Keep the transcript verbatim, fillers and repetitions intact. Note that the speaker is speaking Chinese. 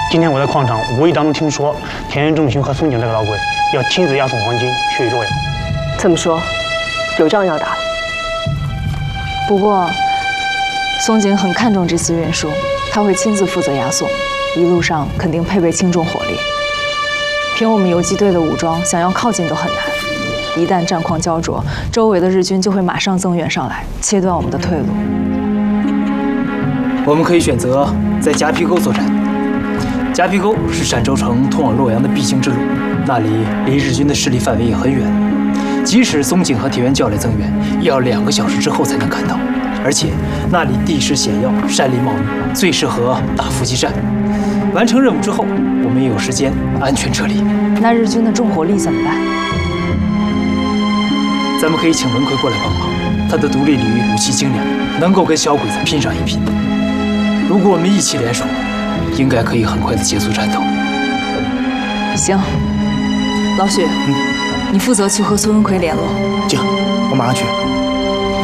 今天我在矿场无意当中听说，田园仲勋和松井这个老鬼要亲自押送黄金去洛阳。 这么说，有仗要打了。 不过，松井很看重这次运输，他会亲自负责押送，一路上肯定配备轻重火力。凭我们游击队的武装，想要靠近都很难。一旦战况焦灼，周围的日军就会马上增援上来，切断我们的退路。 我们可以选择在夹皮沟作战。夹皮沟是陕州城通往洛阳的必经之路，那里离日军的势力范围也很远。即使松井和铁原教来增援，也要两个小时之后才能赶到。而且那里地势险要，山林茂密，最适合打伏击战。完成任务之后，我们也有时间安全撤离。 那日军的重火力怎么办？ 咱们可以请文奎过来帮忙，他的独立旅武器精良，能够跟小鬼子拼上一拼。如果我们一起联手，应该可以很快的结束战斗。 行，老许，嗯，你负责去和孙文奎联络。 行，我马上去。